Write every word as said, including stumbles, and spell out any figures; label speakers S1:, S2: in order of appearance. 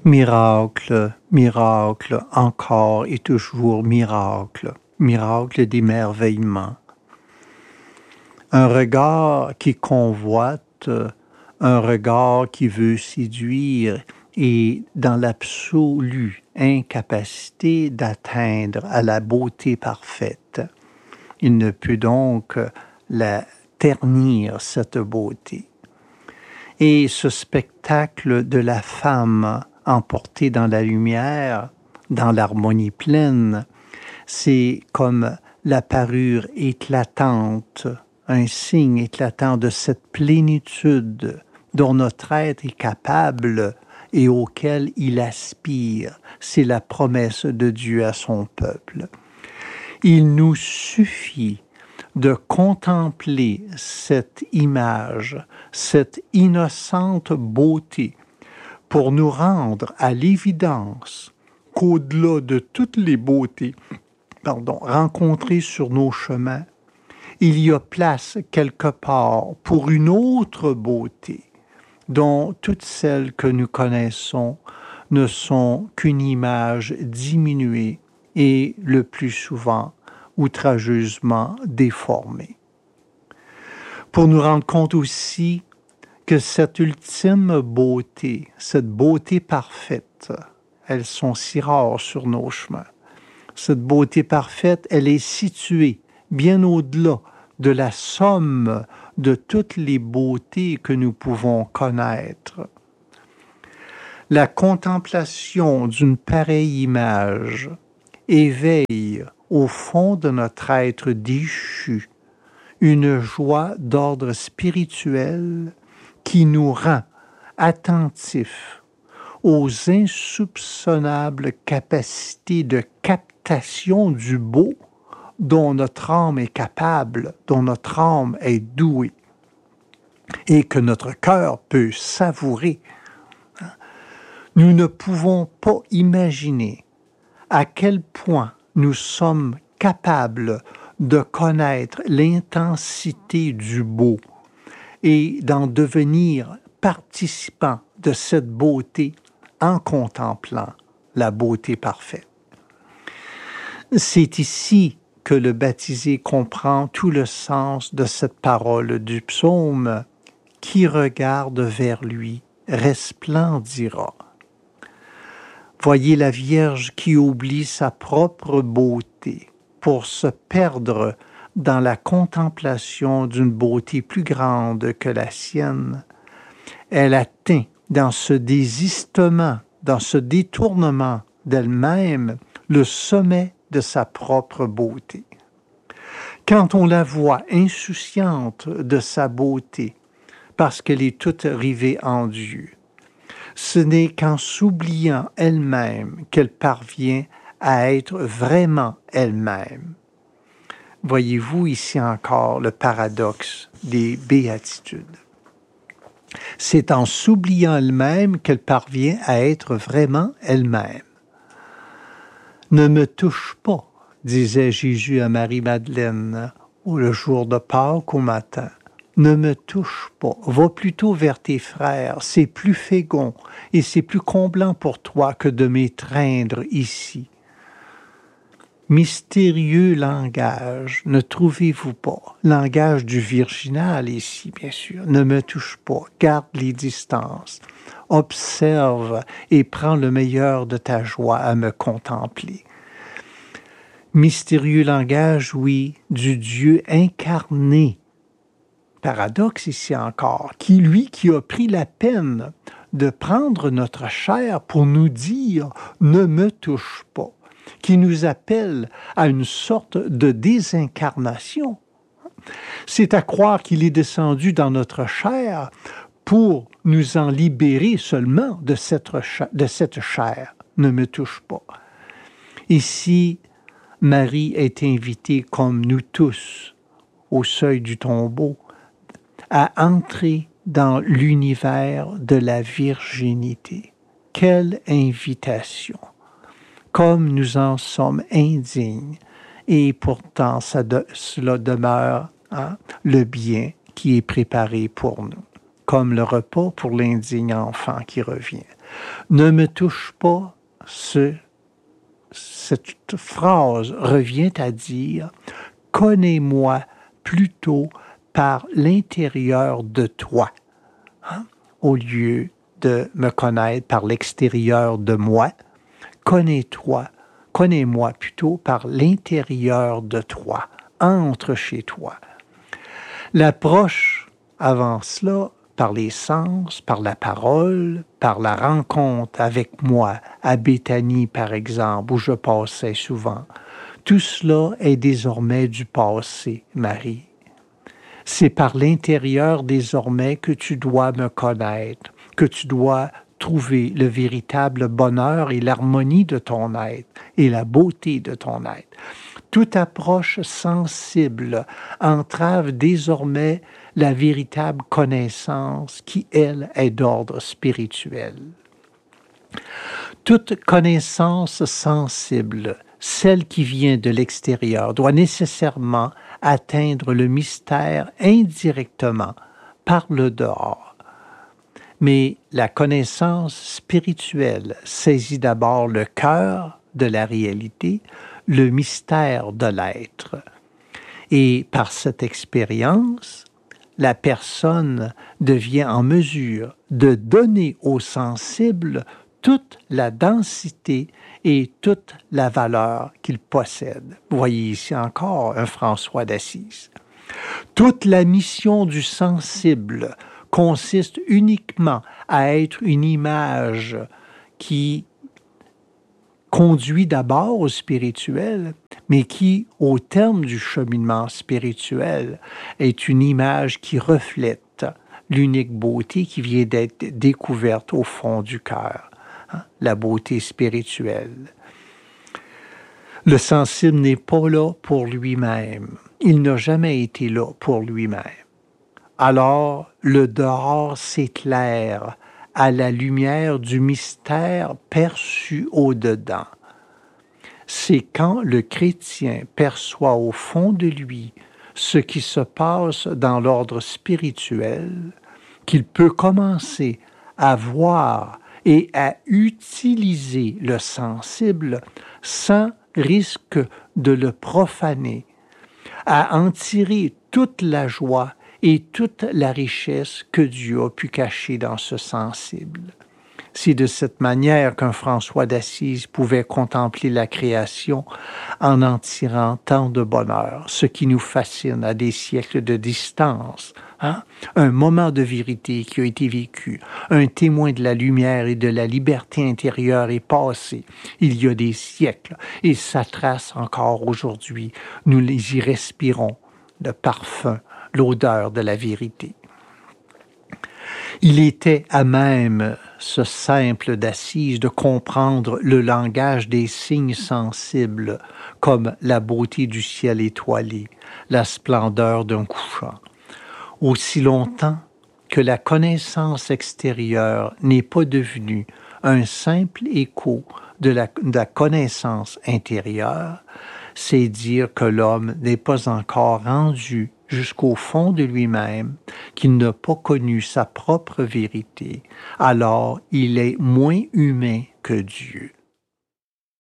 S1: Miracle, miracle, encore et toujours miracle, miracle d'émerveillement. Un regard qui convoite, un regard qui veut séduire et dans l'absolue incapacité d'atteindre à la beauté parfaite. Il ne peut donc la ternir, cette beauté. Et ce spectacle de la femme emportée dans la lumière, dans l'harmonie pleine, c'est comme la parure éclatante, un signe éclatant de cette plénitude dont notre être est capable et auquel il aspire. C'est la promesse de Dieu à son peuple. Il nous suffit de contempler cette image, cette innocente beauté, pour nous rendre à l'évidence qu'au-delà de toutes les beautés, pardon, rencontrées sur nos chemins, il y a place quelque part pour une autre beauté, dont toutes celles que nous connaissons ne sont qu'une image diminuée et le plus souvent outrageusement déformée. Pour nous rendre compte aussi que cette ultime beauté, cette beauté parfaite, elles sont si rares sur nos chemins. Cette beauté parfaite, elle est située bien au-delà de la somme de toutes les beautés que nous pouvons connaître. La contemplation d'une pareille image éveille au fond de notre être déchu une joie d'ordre spirituel qui nous rend attentifs aux insoupçonnables capacités de captation du beau dont notre âme est capable, dont notre âme est douée et que notre cœur peut savourer. Nous ne pouvons pas imaginer à quel point nous sommes capables de connaître l'intensité du beau et d'en devenir participants de cette beauté en contemplant la beauté parfaite. C'est ici que le baptisé comprend tout le sens de cette parole du psaume « Qui regarde vers lui resplendira ». Voyez la Vierge qui oublie sa propre beauté pour se perdre dans la contemplation d'une beauté plus grande que la sienne. Elle atteint dans ce désistement, dans ce détournement d'elle-même, le sommet de sa propre beauté. Quand on la voit insouciante de sa beauté, parce qu'elle est toute rivée en Dieu, ce n'est qu'en s'oubliant elle-même qu'elle parvient à être vraiment elle-même. Voyez-vous ici encore le paradoxe des béatitudes. C'est en s'oubliant elle-même qu'elle parvient à être vraiment elle-même. Ne me touche pas, disait Jésus à Marie-Madeleine le jour de Pâques au matin. Ne me touche pas, va plutôt vers tes frères, c'est plus fécond et c'est plus comblant pour toi que de m'étreindre ici. Mystérieux langage, ne trouvez-vous pas? Langage du virginal ici, bien sûr. Ne me touche pas, garde les distances, observe et prends le meilleur de ta joie à me contempler. Mystérieux langage, oui, du Dieu incarné. Paradoxe ici encore, qui lui qui a pris la peine de prendre notre chair pour nous dire « ne me touche pas », qui nous appelle à une sorte de désincarnation. C'est à croire qu'il est descendu dans notre chair pour nous en libérer seulement de cette, de cette chair. Ne me touche pas. Ici, Marie est invitée comme nous tous, au seuil du tombeau, à entrer dans l'univers de la virginité. Quelle invitation! Comme nous en sommes indignes, et pourtant ça de, cela demeure hein, le bien qui est préparé pour nous, comme le repas pour l'indigne enfant qui revient. Ne me touche pas, ce, cette phrase revient à dire « connais-moi plutôt par l'intérieur de toi hein? » Au lieu de me connaître par l'extérieur de moi, connais-toi, connais-moi plutôt par l'intérieur de toi, entre chez toi. L'approche avant cela, par les sens, par la parole, par la rencontre avec moi, à Béthanie par exemple, où je passais souvent, tout cela est désormais du passé, Marie. C'est par l'intérieur désormais que tu dois me connaître, que tu dois trouver le véritable bonheur et l'harmonie de ton être et la beauté de ton être. Toute approche sensible entrave désormais la véritable connaissance qui, elle, est d'ordre spirituel. Toute connaissance sensible, celle qui vient de l'extérieur, doit nécessairement atteindre le mystère indirectement par le dehors. Mais la connaissance spirituelle saisit d'abord le cœur de la réalité, le mystère de l'être. Et par cette expérience, la personne devient en mesure de donner au sensible toute la densité et toute la valeur qu'il possède. Vous voyez ici encore un François d'Assise. Toute la mission du sensible consiste uniquement à être une image qui conduit d'abord au spirituel, mais qui, au terme du cheminement spirituel, est une image qui reflète l'unique beauté qui vient d'être découverte au fond du cœur, hein, la beauté spirituelle. Le sensible n'est pas là pour lui-même. Il n'a jamais été là pour lui-même. Alors, le dehors s'éclaire à la lumière du mystère perçu au-dedans. C'est quand le chrétien perçoit au fond de lui ce qui se passe dans l'ordre spirituel qu'il peut commencer à voir et à utiliser le sensible sans risque de le profaner, à en tirer toute la joie et toute la richesse que Dieu a pu cacher dans ce sensible. C'est de cette manière qu'un François d'Assise pouvait contempler la création en en tirant tant de bonheur, ce qui nous fascine à des siècles de distance. Hein? Un moment de vérité qui a été vécu, un témoin de la lumière et de la liberté intérieure est passé il y a des siècles et ça trace encore aujourd'hui. Nous les y respirons, le parfum, l'odeur de la vérité. Il était à même, ce simple d'Assise, de comprendre le langage des signes sensibles, comme la beauté du ciel étoilé, la splendeur d'un couchant. Aussi longtemps que la connaissance extérieure n'est pas devenue un simple écho de la, de la connaissance intérieure, c'est dire que l'homme n'est pas encore rendu jusqu'au fond de lui-même, qu'il n'a pas connu sa propre vérité, alors il est moins humain que Dieu.